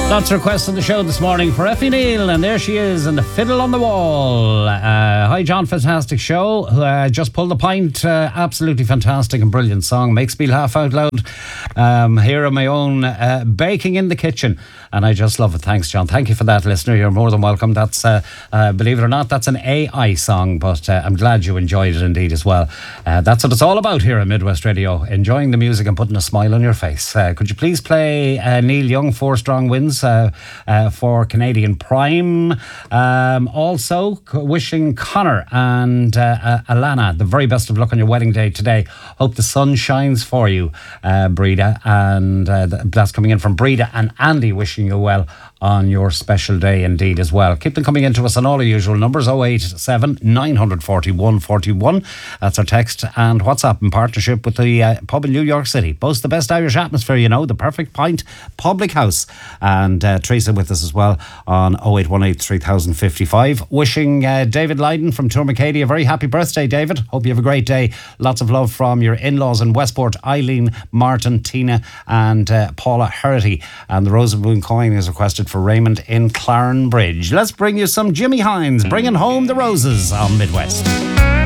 Lots of requests on the show this morning for Effie Neal, and there she is, and the fiddle on the wall. Hi, John, fantastic show. Just pulled the pint. Absolutely fantastic and brilliant song. Makes me laugh out loud. Here on my own, baking in the kitchen, and I just love it. Thanks, John. Thank you for that, listener. You're more than welcome. That's, believe it or not, that's an AI song, but I'm glad you enjoyed it indeed as well. That's what it's all about here at Midwest Radio, enjoying the music and putting a smile on your face. Could you please play Neil Young, 4 Strong Winds for Canadian Prime? Also, wishing Connor and Alana the very best of luck on your wedding day today. Hope the sun shines for you, Breda. And that's coming in from Breda and Andy, wishing you well on your special day indeed as well. Keep them coming into us on all our usual numbers, 087 941 41. That's our text and WhatsApp in partnership with the pub in New York City. Boast the best Irish atmosphere, you know, the Perfect Pint Public House. And Teresa with us as well on 0818 3055. Wishing David Lydon from Tourmakeady a very happy birthday, David. Hope you have a great day. Lots of love from your in-laws in Westport, Eileen, Martin, Tina and Paula Herity. And the Rose of Moon coin is requested for Raymond in Clarenbridge. Let's bring you some Jimmy Hines, bringing home the roses on Midwest.